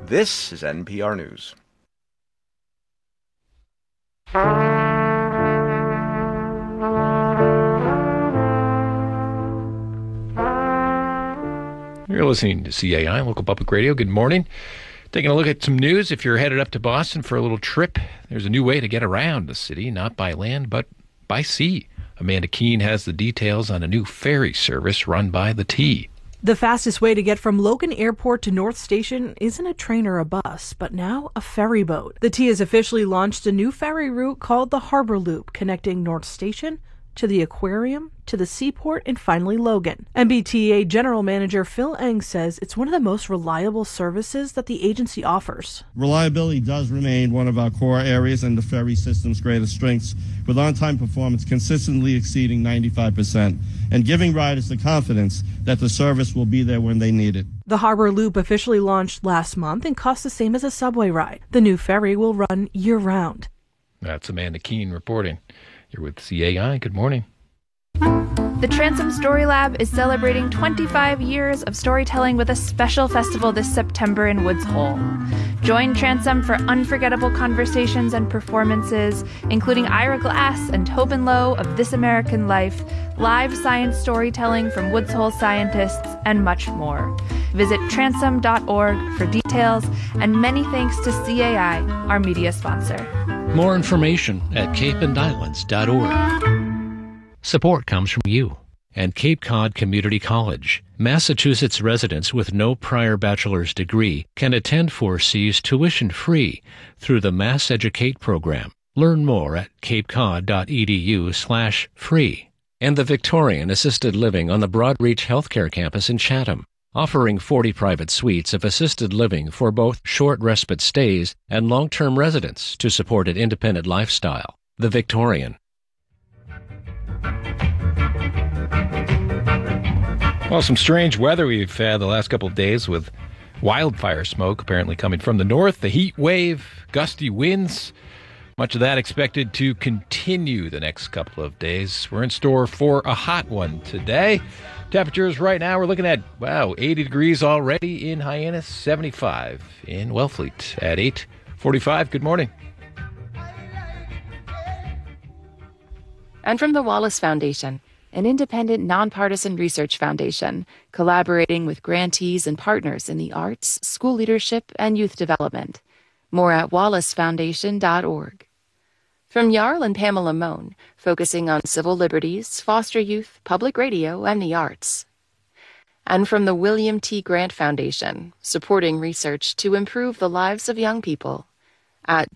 This is NPR News. You're listening to CAI, Local Public Radio. Good morning. Taking a look at some news. If you're headed up to Boston for a little trip, there's a new way to get around the city, not by land, but by sea. Amanda Keene has the details on a new ferry service run by the T. The fastest way to get from Logan Airport to North Station isn't a train or a bus, but now a ferry boat. The T has officially launched a new ferry route called the Harbor Loop, connecting North Station to the aquarium, to the seaport, and finally Logan. MBTA General Manager Phil Eng says it's one of the most reliable services that the agency offers. Reliability does remain one of our core areas and the ferry system's greatest strengths, with on-time performance consistently exceeding 95% and giving riders the confidence that the service will be there when they need it. The Harbor Loop officially launched last month and costs the same as a subway ride. The new ferry will run year-round. That's Amanda Keene reporting. You're with CAI. Good morning. The Transom Story Lab is celebrating 25 years of storytelling with a special festival this September in Woods Hole. Join Transom for unforgettable conversations and performances, including Ira Glass and Tobin Lowe of This American Life, live science storytelling from Woods Hole scientists, and much more. Visit transom.org for details, and many thanks to CAI, our media sponsor. More information at capeandislands.org. Support comes from you and Cape Cod Community College. Massachusetts residents with no prior bachelor's degree can attend 4C's tuition-free through the Mass Educate program. Learn more at capecod.edu/free. And the Victorian Assisted Living on the Broadreach Healthcare Campus in Chatham, offering 40 private suites of assisted living for both short respite stays and long-term residents to support an independent lifestyle. The Victorian. Well, some strange weather we've had the last couple of days with wildfire smoke apparently coming from the north, the heat wave, gusty winds. Much of that expected to continue the next couple of days. We're in store for a hot one today. Temperatures right now, we're looking at, 80 degrees already in Hyannis, 75 in Wellfleet at 8:45. Good morning. And from the Wallace Foundation, an independent, nonpartisan research foundation collaborating with grantees and partners in the arts, school leadership, and youth development. More at wallacefoundation.org. From Jarl and Pamela Mohn, focusing on civil liberties, foster youth, public radio, and the arts. And from the William T. Grant Foundation, supporting research to improve the lives of young people at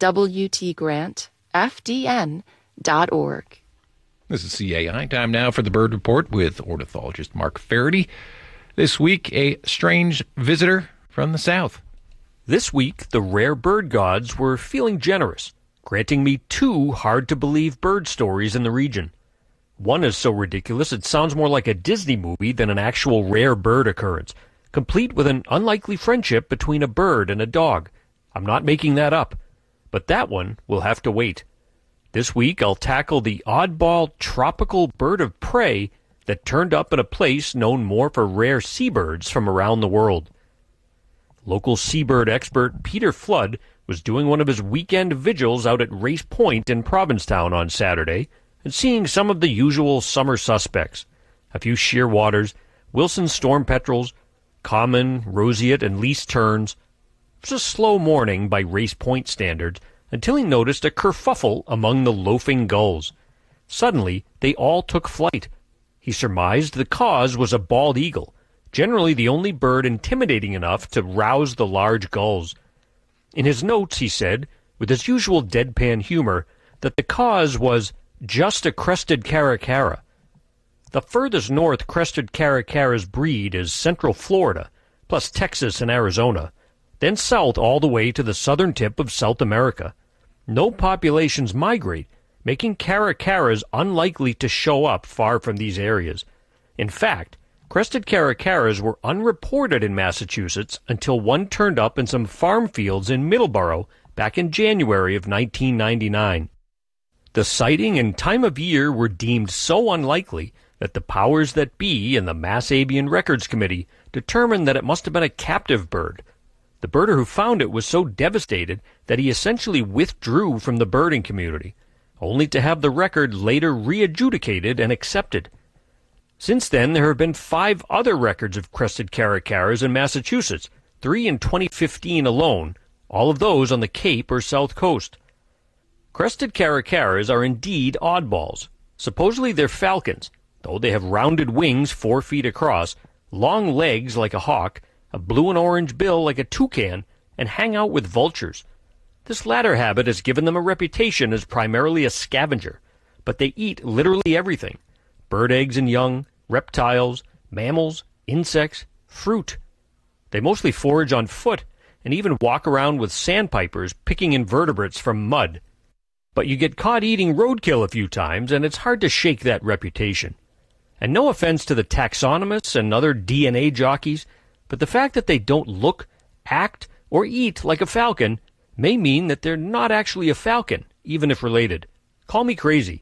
wtgrantfdn.org. This is CAI. Time now for the Bird Report with ornithologist Mark Faraday. This week, a strange visitor from the south. This week, the rare bird gods were feeling generous, granting me 2 hard-to-believe bird stories in the region. One is so ridiculous it sounds more like a Disney movie than an actual rare bird occurrence, complete with an unlikely friendship between a bird and a dog. I'm not making that up, but that one will have to wait. This week, I'll tackle the oddball tropical bird of prey that turned up in a place known more for rare seabirds from around the world. Local seabird expert Peter Flood was doing one of his weekend vigils out at Race Point in Provincetown on Saturday and seeing some of the usual summer suspects. A few shearwaters, Wilson storm petrels, common, roseate, and least terns. It was a slow morning by Race Point standards, until he noticed a kerfuffle among the loafing gulls. Suddenly, they all took flight. He surmised the cause was a bald eagle, generally the only bird intimidating enough to rouse the large gulls. In his notes, he said, with his usual deadpan humor, that the cause was just a crested caracara. The furthest north crested caracaras breed is central Florida, plus Texas and Arizona, then south all the way to the southern tip of South America. No populations migrate, making caracaras unlikely to show up far from these areas. In fact, crested caracaras were unreported in Massachusetts until one turned up in some farm fields in Middleborough back in January of 1999. The sighting and time of year were deemed so unlikely that the powers that be in the Mass Avian Records Committee determined that it must have been a captive bird. The birder who found it was so devastated that he essentially withdrew from the birding community, only to have the record later re-adjudicated and accepted. Since then, there have been 5 other records of crested caracaras in Massachusetts, 3 in 2015 alone, all of those on the Cape or South Coast. Crested caracaras are indeed oddballs. Supposedly they're falcons, though they have rounded wings 4 feet across, long legs like a hawk, a blue and orange bill like a toucan, and hang out with vultures. This latter habit has given them a reputation as primarily a scavenger, but they eat literally everything: bird eggs and young, reptiles, mammals, insects, fruit. They mostly forage on foot and even walk around with sandpipers picking invertebrates from mud. But you get caught eating roadkill a few times, and it's hard to shake that reputation. And no offense to the taxonomists and other DNA jockeys, but the fact that they don't look, act, or eat like a falcon may mean that they're not actually a falcon, even if related. Call me crazy.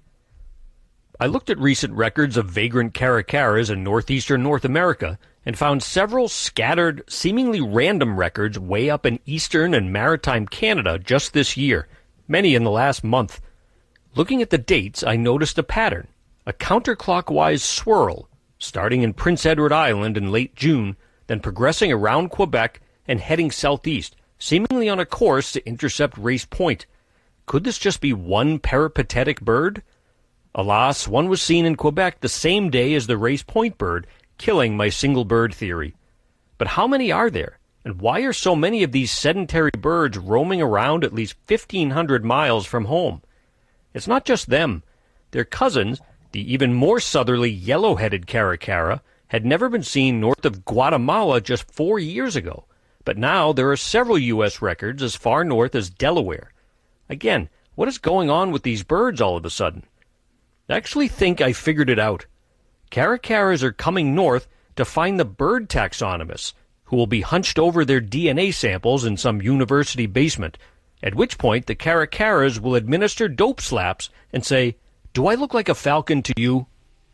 I looked at recent records of vagrant caracaras in northeastern North America and found several scattered, seemingly random records way up in eastern and maritime Canada just this year, many in the last month. Looking at the dates, I noticed a pattern, a counterclockwise swirl, starting in Prince Edward Island in late June, then progressing around Quebec and heading southeast, seemingly on a course to intercept Race Point. Could this just be one peripatetic bird? Alas, one was seen in Quebec the same day as the Race Point bird, killing my single bird theory. But how many are there? And why are so many of these sedentary birds roaming around at least 1,500 miles from home? It's not just them. Their cousins, the even more southerly yellow-headed caracara, had never been seen north of Guatemala just 4 years ago. But now there are several U.S. records as far north as Delaware. Again, what is going on with these birds all of a sudden? I actually think I figured it out. Caracaras are coming north to find the bird taxonomists, who will be hunched over their DNA samples in some university basement, at which point the caracaras will administer dope slaps and say, "Do I look like a falcon to you?"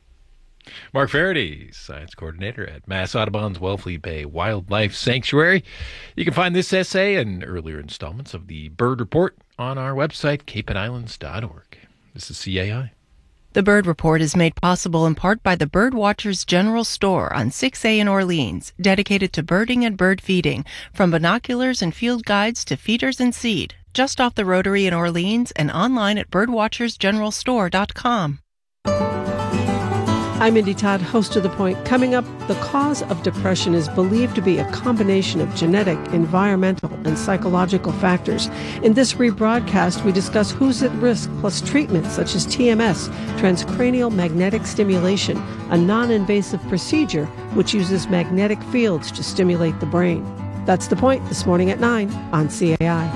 Mark Faraday, science coordinator at Mass Audubon's Wellfleet Bay Wildlife Sanctuary. You can find this essay and earlier installments of the Bird Report on our website, capeandislands.org. This is CAI. The Bird Report is made possible in part by the Birdwatchers General Store on 6A in Orleans, dedicated to birding and bird feeding, from binoculars and field guides to feeders and seed, just off the Rotary in Orleans and online at birdwatchersgeneralstore.com. I'm Mindy Todd, host of The Point. Coming up, the cause of depression is believed to be a combination of genetic, environmental, and psychological factors. In this rebroadcast, we discuss who's at risk, plus treatments such as TMS, transcranial magnetic stimulation, a non-invasive procedure which uses magnetic fields to stimulate the brain. That's The Point this morning at 9 on CAI.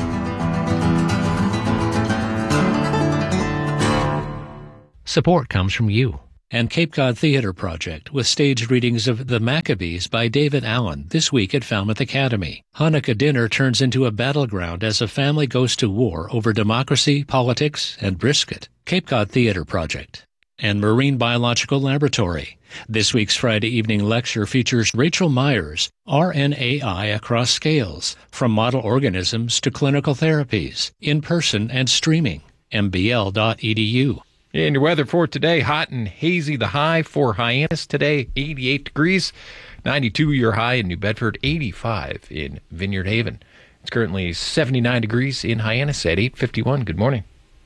Support comes from you and Cape Cod Theater Project, with staged readings of The Maccabees by David Allen this week at Falmouth Academy. Hanukkah dinner turns into a battleground as a family goes to war over democracy, politics, and brisket. Cape Cod Theater Project. And Marine Biological Laboratory. This week's Friday evening lecture features Rachel Myers, RNAi across scales, from model organisms to clinical therapies, in person and streaming. mbl.edu. And your weather for today, hot and hazy, the high for Hyannis today, 88 degrees, 92 your high in New Bedford, 85 in Vineyard Haven. It's currently 79 degrees in Hyannis at 8:51. Good morning.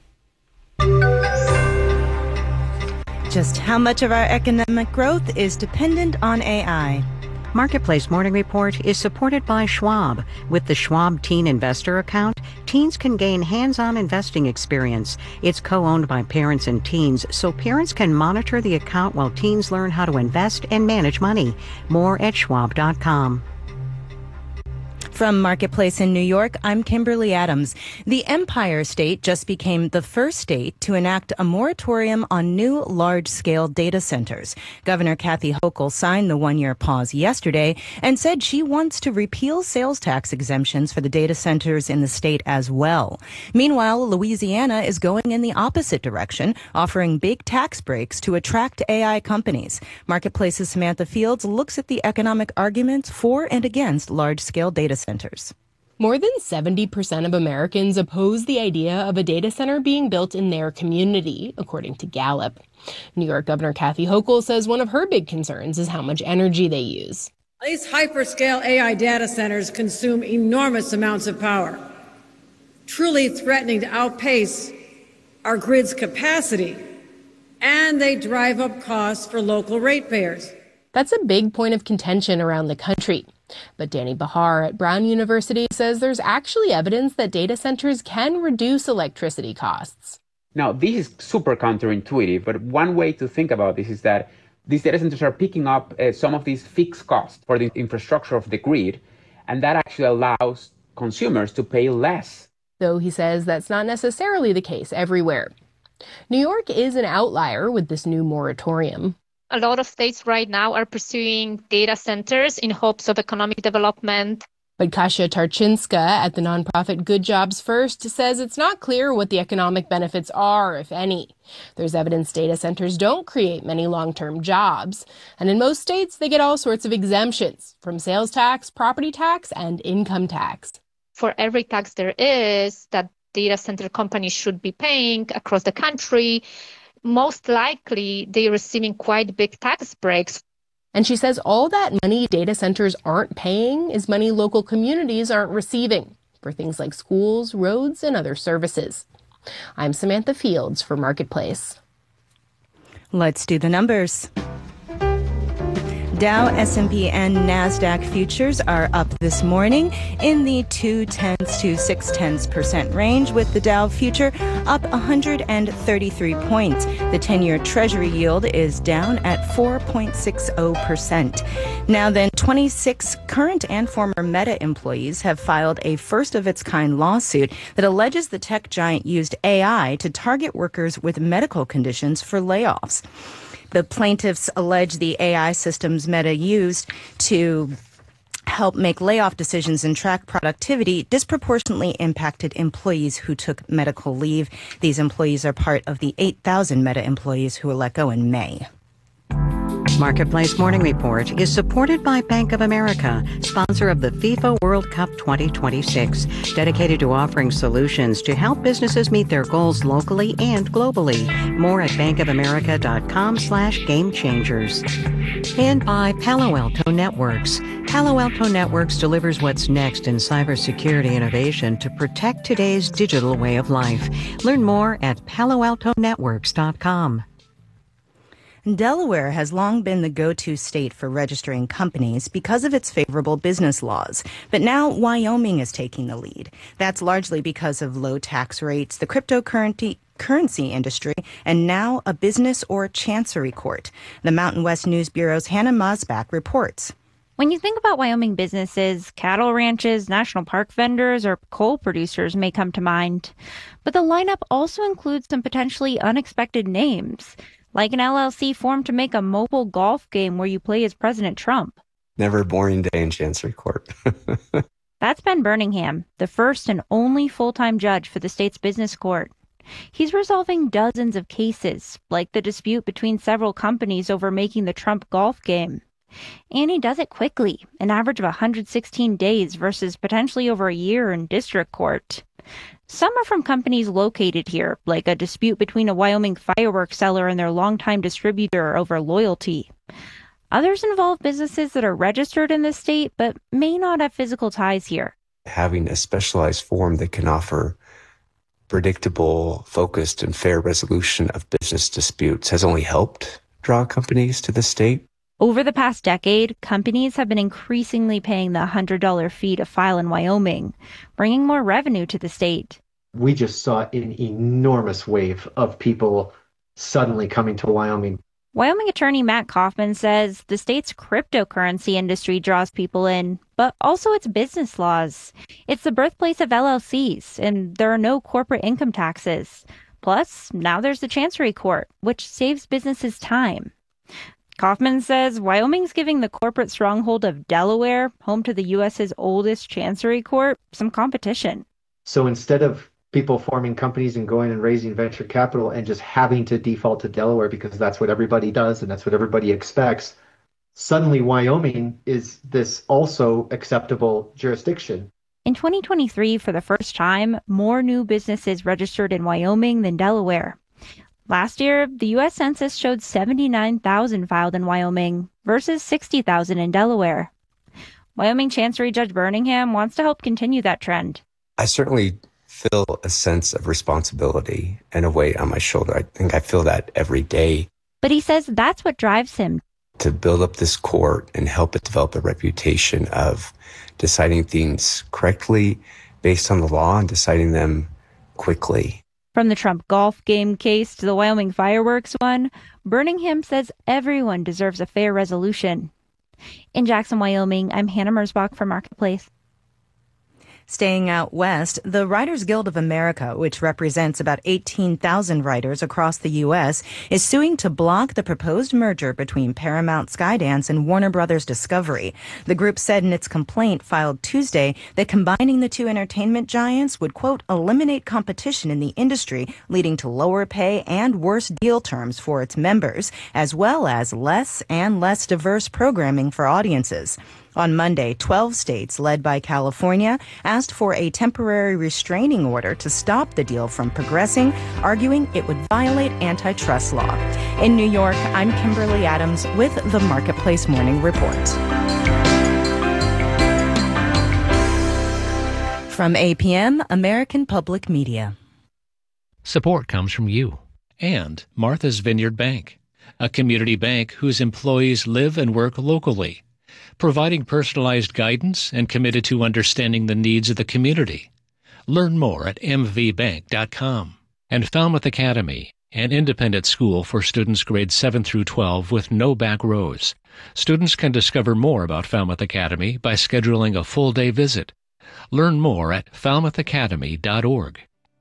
Just how much of our economic growth is dependent on AI? Marketplace Morning Report is supported by Schwab. With the Schwab Teen Investor Account, teens can gain hands-on investing experience. It's co-owned by parents and teens, so parents can monitor the account while teens learn how to invest and manage money. More at schwab.com. From Marketplace in New York, I'm Kimberly Adams. The Empire State just became the first state to enact a moratorium on new large-scale data centers. Governor Kathy Hochul signed the one-year pause yesterday and said she wants to repeal sales tax exemptions for the data centers in the state as well. Meanwhile, Louisiana is going in the opposite direction, offering big tax breaks to attract AI companies. Marketplace's Samantha Fields looks at the economic arguments for and against large-scale data centers. centers. More than 70% of Americans oppose the idea of a data center being built in their community, according to Gallup. New York Governor Kathy Hochul says one of her big concerns is how much energy they use. These hyperscale AI data centers consume enormous amounts of power, truly threatening to outpace our grid's capacity, and they drive up costs for local ratepayers. That's a big point of contention around the country. But Danny Bahar at Brown University says there's actually evidence that data centers can reduce electricity costs. Now, this is super counterintuitive, but one way to think about this is that these data centers are picking up some of these fixed costs for the infrastructure of the grid, and that actually allows consumers to pay less. Though he says that's not necessarily the case everywhere. New York is an outlier with this new moratorium. A lot of states right now are pursuing data centers in hopes of economic development. But Kasia Tarczynska at the nonprofit Good Jobs First says it's not clear what the economic benefits are, if any. There's evidence data centers don't create many long-term jobs. And in most states, they get all sorts of exemptions, from sales tax, property tax, and income tax. For every tax there is that data center companies should be paying across the country, most likely they're receiving quite big tax breaks. And she says all that money data centers aren't paying is money local communities aren't receiving for things like schools, roads, and other services. I'm Samantha Fields for Marketplace. Let's do the numbers. Dow, S&P, and NASDAQ futures are up this morning in the 0.2 to 0.6% range, with the Dow future up 133 points. The 10-year Treasury yield is down at 4.60%. Now then, 26 current and former Meta employees have filed a first-of-its-kind lawsuit that alleges the tech giant used AI to target workers with medical conditions for layoffs. The plaintiffs allege the AI systems Meta used to help make layoff decisions and track productivity disproportionately impacted employees who took medical leave. These employees are part of the 8,000 Meta employees who were let go in May. Marketplace Morning Report is supported by Bank of America, sponsor of the FIFA World Cup 2026, dedicated to offering solutions to help businesses meet their goals locally and globally. More at bankofamerica.com/gamechangers. And by Palo Alto Networks. Palo Alto Networks delivers what's next in cybersecurity innovation to protect today's digital way of life. Learn more at paloaltonetworks.com. Delaware has long been the go-to state for registering companies because of its favorable business laws. But now Wyoming is taking the lead. That's largely because of low tax rates, the cryptocurrency industry, and now a business or chancery court. The Mountain West News Bureau's Hannah Mosbach reports. When you think about Wyoming businesses, cattle ranches, national park vendors, or coal producers may come to mind. But the lineup also includes some potentially unexpected names, like an LLC formed to make a mobile golf game where you play as President Trump. Never a boring day in Chancery Court. That's Ben Birmingham, the first and only full-time judge for the state's business court. He's resolving dozens of cases, like the dispute between several companies over making the Trump golf game. And he does it quickly, an average of 116 days versus potentially over a year in district court. Some are from companies located here, like a dispute between a Wyoming fireworks seller and their longtime distributor over loyalty. Others involve businesses that are registered in the state but may not have physical ties here. Having a specialized form that can offer predictable, focused, and fair resolution of business disputes has only helped draw companies to the state. Over the past decade, companies have been increasingly paying the $100 fee to file in Wyoming, bringing more revenue to the state. We just saw an enormous wave of people suddenly coming to Wyoming. Wyoming attorney Matt Kaufman says the state's cryptocurrency industry draws people in, but also its business laws. It's the birthplace of LLCs, and there are no corporate income taxes. Plus, now there's the Chancery Court, which saves businesses time. Kaufman says Wyoming's giving the corporate stronghold of Delaware, home to the U.S.'s oldest chancery court, some competition. So instead of people forming companies and going and raising venture capital and just having to default to Delaware because that's what everybody does and that's what everybody expects, suddenly Wyoming is this also acceptable jurisdiction. In 2023, for the first time, more new businesses registered in Wyoming than Delaware. Last year, the U.S. Census showed 79,000 filed in Wyoming versus 60,000 in Delaware. Wyoming Chancery Judge Birmingham wants to help continue that trend. I certainly feel a sense of responsibility and a weight on my shoulder. I think I feel that every day. But he says that's what drives him. To build up this court and help it develop a reputation of deciding things correctly based on the law and deciding them quickly. From the Trump golf game case to the Wyoming fireworks one, Birmingham says everyone deserves a fair resolution. In Jackson, Wyoming, I'm Hannah Merzbach for Marketplace. Staying out west, the Writers Guild of America, which represents about 18,000 writers across the U.S., is suing to block the proposed merger between Paramount Skydance and Warner Brothers Discovery. The group said in its complaint filed Tuesday that combining the two entertainment giants would, quote, eliminate competition in the industry, leading to lower pay and worse deal terms for its members, as well as less and less diverse programming for audiences. On Monday, 12 states, led by California, asked for a temporary restraining order to stop the deal from progressing, arguing it would violate antitrust law. In New York, I'm Kimberly Adams with the Marketplace Morning Report. From APM, American Public Media. Support comes from you and Martha's Vineyard Bank, a community bank whose employees live and work locally, providing personalized guidance and committed to understanding the needs of the community. Learn more at mvbank.com. And Falmouth Academy, an independent school for students grades 7 through 12 with no back rows. Students can discover more about Falmouth Academy by scheduling a full-day visit. Learn more at falmouthacademy.org.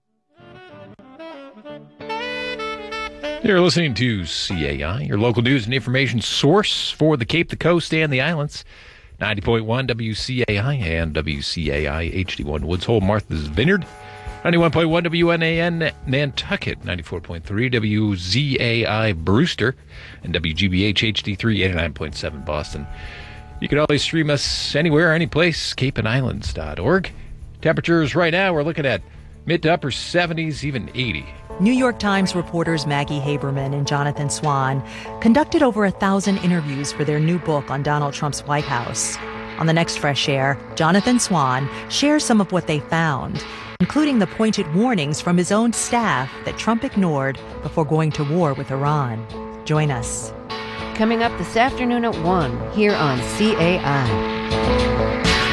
You're listening to CAI, your local news and information source for the Cape, the Coast, and the Islands. 90.1 WCAI and WCAI HD1 Woods Hole, Martha's Vineyard. 91.1 WNAN Nantucket, 94.3 WZAI Brewster, and WGBH HD3 89.7 Boston. You can always stream us anywhere, anyplace, capeandislands.org. Temperatures right now, we're looking at mid to upper 70s, even 80. New York Times reporters Maggie Haberman and Jonathan Swan conducted over 1,000 interviews for their new book on Donald Trump's White House. On the next Fresh Air, Jonathan Swan shares some of what they found, including the pointed warnings from his own staff that Trump ignored before going to war with Iran. Join us. Coming up this afternoon at 1 here on CAI.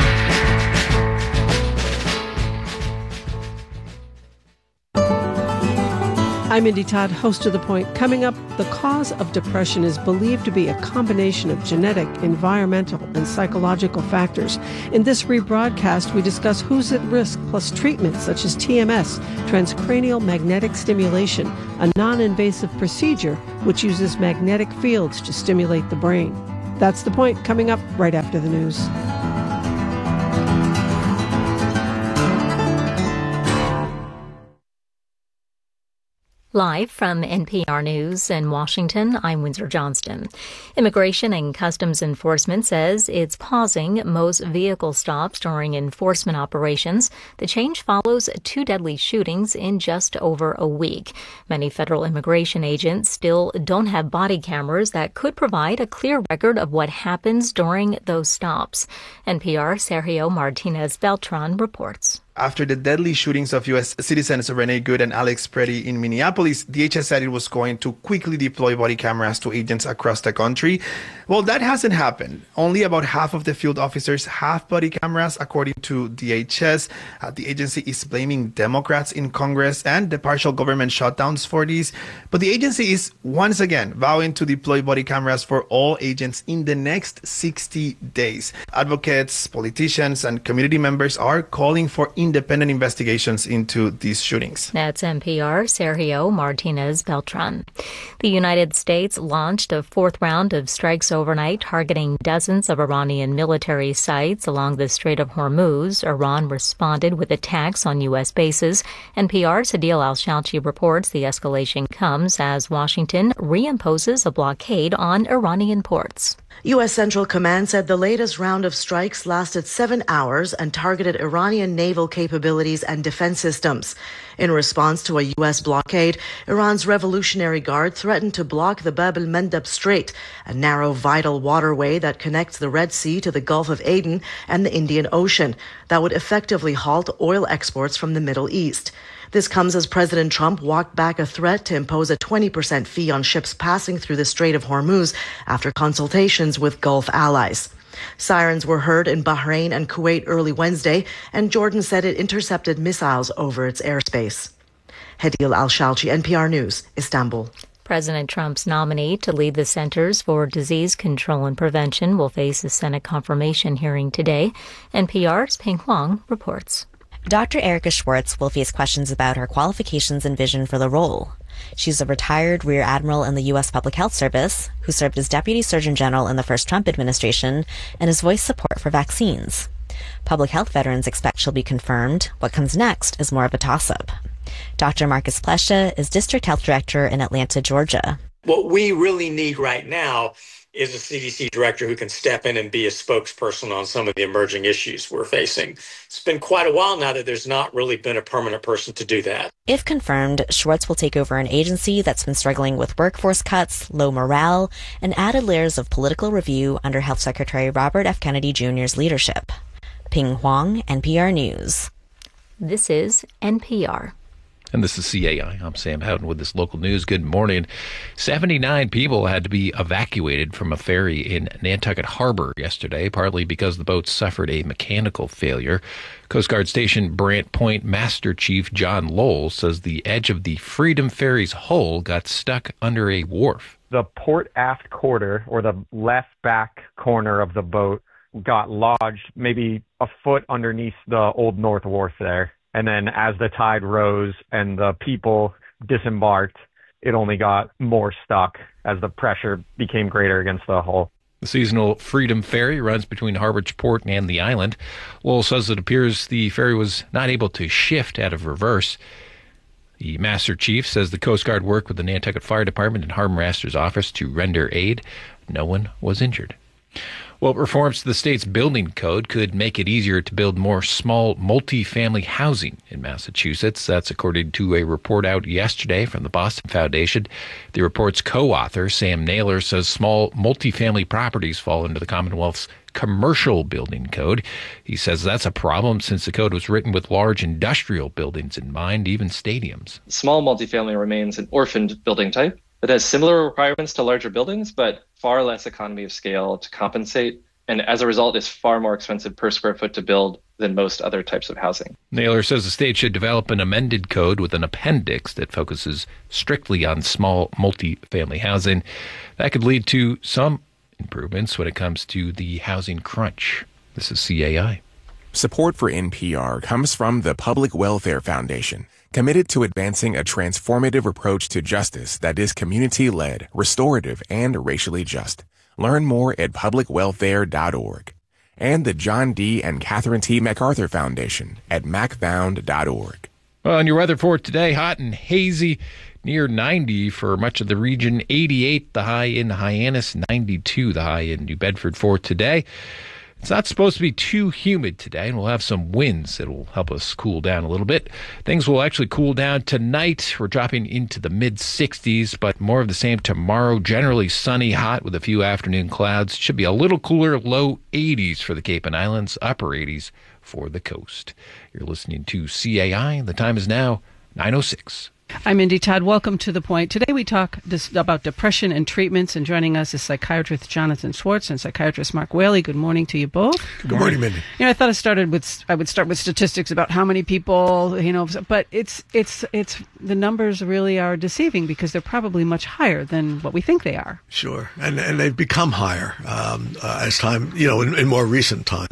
I'm Indy Todd, host of The Point. Coming up, the cause of depression is believed to be a combination of genetic, environmental, and psychological factors. In this rebroadcast, we discuss who's at risk, plus treatments such as TMS, transcranial magnetic stimulation, a non-invasive procedure which uses magnetic fields to stimulate the brain. That's The Point, coming up right after the news. Live from NPR News in Washington, I'm Windsor Johnston. Immigration and Customs Enforcement says it's pausing most vehicle stops during enforcement operations. The change follows 2 deadly shootings in just over a week. Many federal immigration agents still don't have body cameras that could provide a clear record of what happens during those stops. NPR Sergio Martinez Beltran reports. After the deadly shootings of U.S. citizens Rene Good and Alex Preddy in Minneapolis, DHS said it was going to quickly deploy body cameras to agents across the country. Well, that hasn't happened. Only about half of the field officers have body cameras, according to DHS. The agency is blaming Democrats in Congress and the partial government shutdowns for these. But the agency is once again vowing to deploy body cameras for all agents in the next 60 days. Advocates, politicians, and community members are calling for independent investigations into these shootings. That's NPR Sergio Martinez Beltran. The United States launched a 4th round of strikes overnight, targeting dozens of Iranian military sites along the Strait of Hormuz. Iran responded with attacks on U.S. bases. NPR's Adil Al-Shalchi reports the escalation comes as Washington reimposes a blockade on Iranian ports. U.S. Central Command said the latest round of strikes lasted 7 hours and targeted Iranian naval capabilities and defense systems. In response to a U.S. blockade, Iran's Revolutionary Guard threatened to block the Bab el-Mandeb Strait, a narrow vital waterway that connects the Red Sea to the Gulf of Aden and the Indian Ocean, that would effectively halt oil exports from the Middle East. This comes as President Trump walked back a threat to impose a 20% fee on ships passing through the Strait of Hormuz after consultations with Gulf allies. Sirens were heard in Bahrain and Kuwait early Wednesday, and Jordan said it intercepted missiles over its airspace. Hedil Al-Shalchi, NPR News, Istanbul. President Trump's nominee to lead the Centers for Disease Control and Prevention will face a Senate confirmation hearing today. NPR's Ping Huang reports. Dr. Erica Schwartz will face questions about her qualifications and vision for the role. She's a retired Rear Admiral in the U.S. Public Health Service who served as Deputy Surgeon General in the first Trump administration and has voiced support for vaccines. Public health veterans expect she'll be confirmed. What comes next is more of a toss-up. Dr. Marcus Plescia is District Health Director in Atlanta, Georgia. What we really need right now is a CDC director who can step in and be a spokesperson on some of the emerging issues we're facing. It's been quite a while now that there's not really been a permanent person to do that. If confirmed, Schwartz will take over an agency that's been struggling with workforce cuts, low morale, and added layers of political review under Health Secretary Robert F. Kennedy Jr.'s leadership. Ping Huang, NPR News. This is NPR. And this is CAI. I'm Sam Houghton with this local news. Good morning. 79 people had to be evacuated from a ferry in Nantucket Harbor yesterday, partly because the boat suffered a mechanical failure. Coast Guard Station Brant Point Master Chief John Lowell says the edge of the Freedom Ferry's hull got stuck under a wharf. The port aft quarter, or the left back corner of the boat, got lodged maybe a foot underneath the Old North Wharf there. And then as the tide rose and the people disembarked, it only got more stuck as the pressure became greater against the hull. The seasonal Freedom Ferry runs between Harborsport and the island. Lowell says it appears the ferry was not able to shift out of reverse. The Master Chief says the Coast Guard worked with the Nantucket Fire Department and Harbor Master's office to render aid. No one was injured. Well, reforms to the state's building code could make it easier to build more small multifamily housing in Massachusetts. That's according to a report out yesterday from the Boston Foundation. The report's co-author, Sam Naylor, says small multifamily properties fall under the Commonwealth's commercial building code. He says that's a problem since the code was written with large industrial buildings in mind, even stadiums. Small multifamily remains an orphaned building type. It has similar requirements to larger buildings, but far less economy of scale to compensate. And as a result, is far more expensive per square foot to build than most other types of housing. Naylor says the state should develop an amended code with an appendix that focuses strictly on small multifamily housing. That could lead to some improvements when it comes to the housing crunch. This is CAI. Support for NPR comes from the Public Welfare Foundation, committed to advancing a transformative approach to justice that is community-led, restorative, and racially just. Learn more at publicwelfare.org. And the John D. and Catherine T. MacArthur Foundation at macfound.org. Well, on your weather for today, hot and hazy, near 90 for much of the region, 88 the high in Hyannis, 92 the high in New Bedford for today. It's not supposed to be too humid today, and we'll have some winds that will help us cool down a little bit. Things will actually cool down tonight. We're dropping into the mid-60s, but more of the same tomorrow. Generally sunny, hot with a few afternoon clouds. Should be a little cooler, low 80s for the Cape and Islands, upper 80s for the coast. You're listening to CAI. The time is now 9:06. I'm Indy Todd. Welcome to The Point. Today we talk about depression and treatments, and joining us is psychiatrist Jonathan Schwartz and psychiatrist Mark Whaley. Good morning to you both. Good morning, Mindy. You know, I thought I would start with statistics about how many people, but it's the numbers really are deceiving because they're probably much higher than what we think they are. Sure, and they've become higher as time, in more recent time,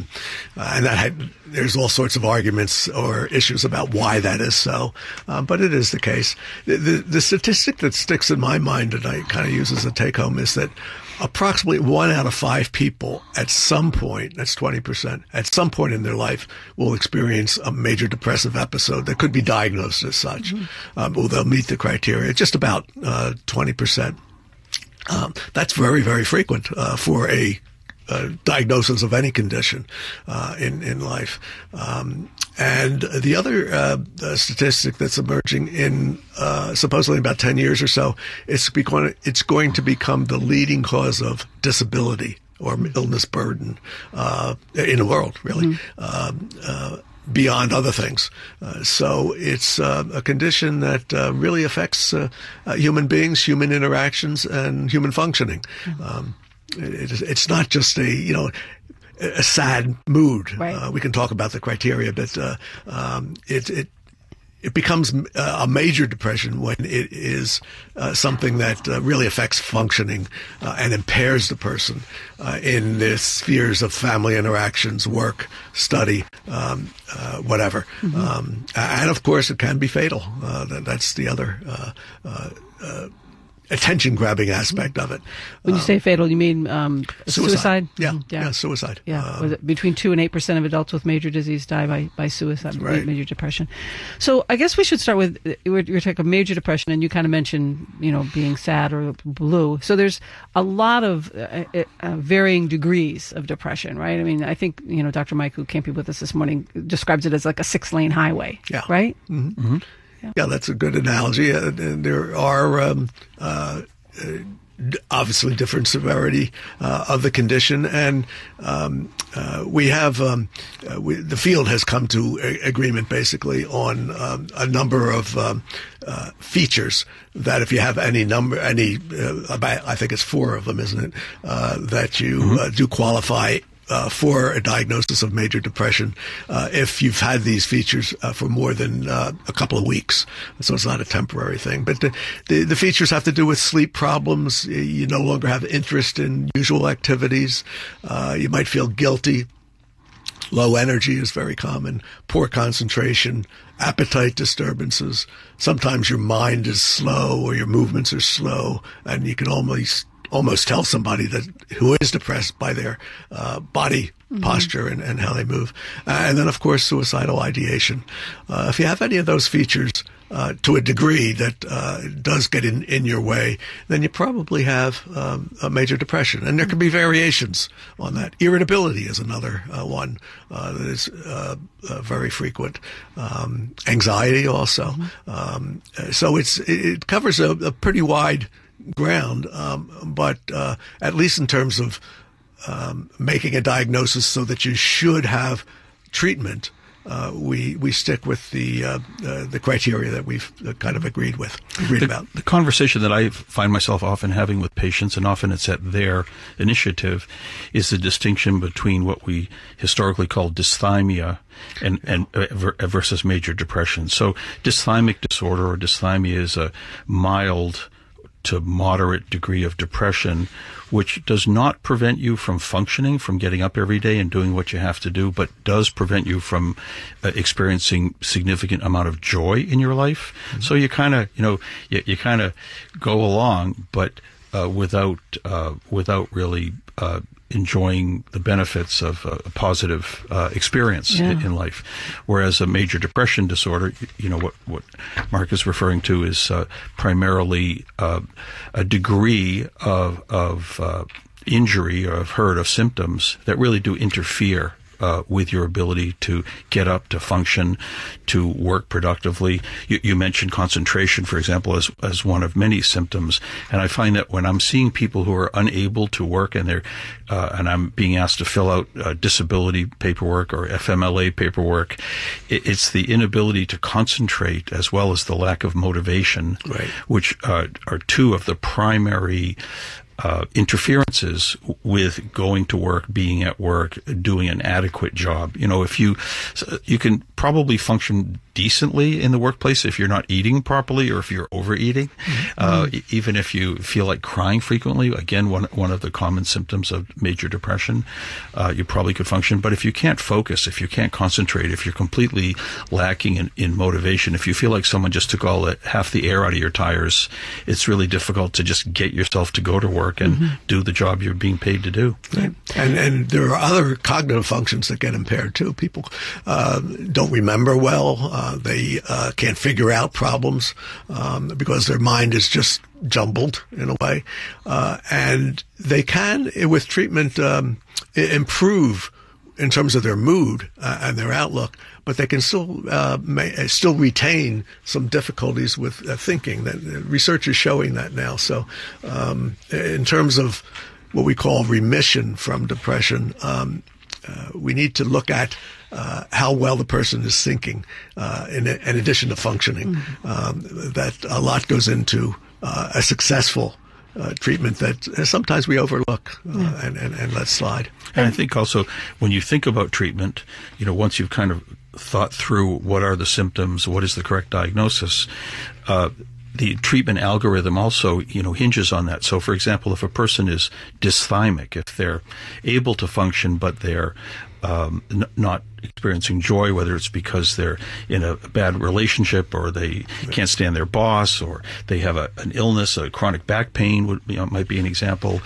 and there's all sorts of arguments or issues about why that is so, but it is the case. The statistic that sticks in my mind that I kind of use as a take-home is that approximately 1 out of 5 people at some point, that's 20%, at some point in their life will experience a major depressive episode that could be diagnosed as such. They'll meet the criteria, just about 20%. That's very, very frequent for a diagnosis of any condition in life. And the other statistic that's emerging in supposedly about 10 years or so, it's going to become the leading cause of disability or illness burden in the world, really. Beyond other things. So it's a condition that really affects human beings, human interactions, and human functioning. It's not just a sad mood. Right. We can talk about the criteria, but it becomes a major depression when it is something that really affects functioning and impairs the person in the spheres of family interactions, work, study, whatever. And of course, it can be fatal. That's the other attention-grabbing aspect of it. When you say fatal, you mean suicide? Yeah, suicide. Yeah, was it between 2 and 8% of adults with major disease die by suicide, right. Major depression. So I guess we should start with, we're talking major depression, and you kind of mentioned, being sad or blue. So there's a lot of varying degrees of depression, right? I mean, I think, Dr. Mike, who can't be with us this morning, describes it as like a 6-lane highway, right? Mm-hmm. Yeah, that's a good analogy. There are obviously different severity of the condition, and we have the field has come to agreement basically on a number of features that if you have I think it's 4 of them, isn't it? That you do qualify for a diagnosis of major depression if you've had these features for more than a couple of weeks. So it's not a temporary thing. But the features have to do with sleep problems. You no longer have interest in usual activities. You might feel guilty. Low energy is very common. Poor concentration, appetite disturbances. Sometimes your mind is slow or your movements are slow, and you can almost tell somebody who is depressed by their body posture and how they move. And then, of course, suicidal ideation. If you have any of those features to a degree that does get in your way, then you probably have a major depression. And there can be variations on that. Irritability is another one that is very frequent. Anxiety also. So it covers a pretty wide ground, but at least in terms of making a diagnosis so that you should have treatment, we stick with the criteria that we've kind of agreed about. The conversation that I find myself often having with patients, and often it's at their initiative, is the distinction between what we historically call dysthymia and versus major depression. So dysthymic disorder or dysthymia is a mild to moderate degree of depression, which does not prevent you from functioning, from getting up every day and doing what you have to do, but does prevent you from experiencing significant amount of joy in your life. So you kind of, you kind of go along, but without really enjoying the benefits of a positive experience in life. Whereas a major depression disorder, what Mark is referring to is primarily a degree of injury or of hurt, of symptoms that really do interfere with your ability to get up, to function, to work productively. You mentioned concentration, for example, as one of many symptoms. And I find that when I'm seeing people who are unable to work and and I'm being asked to fill out disability paperwork or FMLA paperwork, it's the inability to concentrate as well as the lack of motivation, which are 2 of the primary interferences with going to work, being at work, doing an adequate job. If you can probably function decently in the workplace if you're not eating properly or if you're overeating, even if you feel like crying frequently. Again, one of the common symptoms of major depression, you probably could function. But if you can't focus, if you can't concentrate, if you're completely lacking in motivation, if you feel like someone just took half the air out of your tires, it's really difficult to just get yourself to go to work and do the job you're being paid to do. Right. And there are other cognitive functions that get impaired too. People don't don't remember well. They can't figure out problems because their mind is just jumbled in a way. And they can, with treatment, improve in terms of their mood and their outlook, but they can still retain some difficulties with thinking. That research is showing that now. So, in terms of what we call remission from depression, we need to look at how well the person is thinking, in addition to functioning. That a lot goes into a successful treatment that sometimes we overlook and let slide. And I think also when you think about treatment, once you've kind of thought through what are the symptoms, what is the correct diagnosis, the treatment algorithm also, hinges on that. So, for example, if a person is dysthymic, if they're able to function but they're not experiencing joy, whether it's because they're in a bad relationship or they can't stand their boss or they have an illness, a chronic back pain might be an example.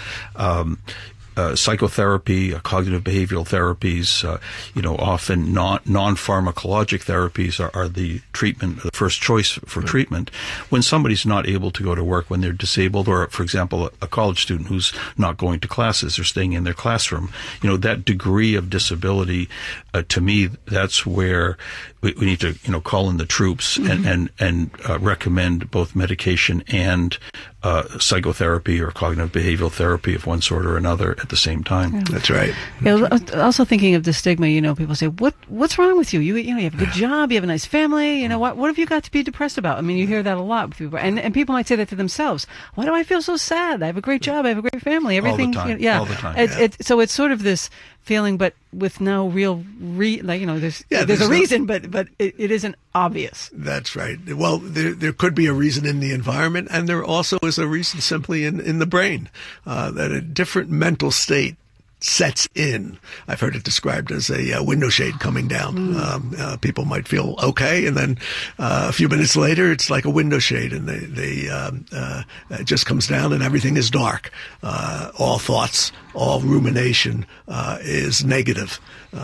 Psychotherapy, cognitive behavioral therapies, often non-pharmacologic therapies are the treatment, the first choice for treatment. When somebody's not able to go to work, when they're disabled, or, for example, a college student who's not going to classes or staying in their classroom, that degree of disability, to me, that's where we need to, call in the troops and recommend both medication and psychotherapy or cognitive behavioral therapy of one sort or another at the same time. Yeah. That's right. Yeah, also thinking of the stigma, people say, what's wrong with you? You have a good job, you have a nice family, what have you got to be depressed about? I mean, you hear that a lot with people. And people might say that to themselves. Why do I feel so sad? I have a great job, I have a great family, everything. All the time. All the time. So it's sort of this feeling, but with no real there's a reason, but it isn't obvious. That's right. Well, there could be a reason in the environment, and there also is a reason simply in the brain, that a different mental state sets in. I've heard it described as a window shade coming down. People might feel okay, and then a few minutes later, it's like a window shade, and it just comes down, and everything is dark. All thoughts, all rumination is negative.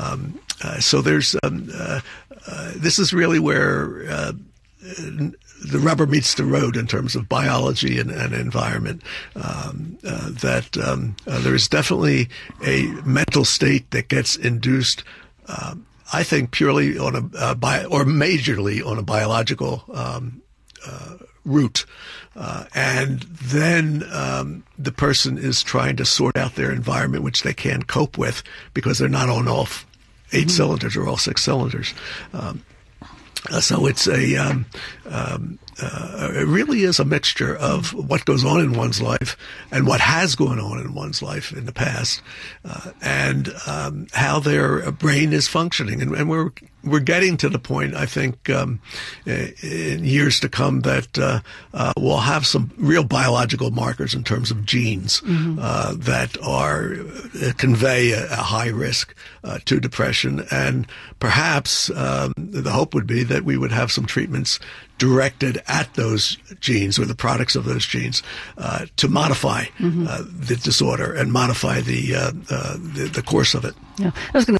So there's this is really where the rubber meets the road in terms of biology and environment. There is definitely a mental state that gets induced, I think, purely on or majorly on a biological route. And then the person is trying to sort out their environment, which they can't cope with because they're not on all 8 cylinders or all 6 cylinders. So it's it really is a mixture of what goes on in one's life and what has gone on in one's life in the past, and how their brain is functioning. And we're getting to the point, I think, in years to come that we'll have some real biological markers in terms of genes that convey a high risk to depression. And perhaps the hope would be that we would have some treatments directed at those genes or the products of those genes to modify the disorder and modify the course of it. Yeah, I was going